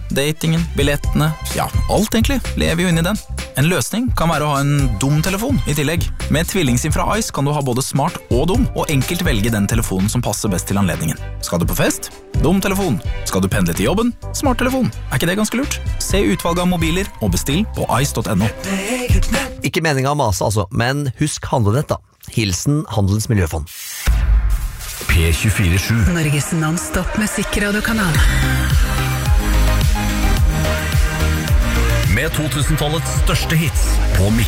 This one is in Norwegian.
datingen, billettene, ja, alt egentlig lever jo inn i den. En løsning kan være å ha en dum telefon i tillegg. Med Tvillingsim fra Ice kan du ha både smart og dum, og enkelt velge den telefonen som passer best til anledningen. Skal du på fest? Dum telefon. Skal du pendle til jobben? Smart telefon. Er ikke det ganske lurt? Se utvalget av mobiler og bestill på ice.no. Ikke meningen å mase altså, men husk handlenett da. Hilsen Handelens Miljøfond. P24/7 Norges non-stop musikkradiokanal. med 2000-tallets største hits på Mix.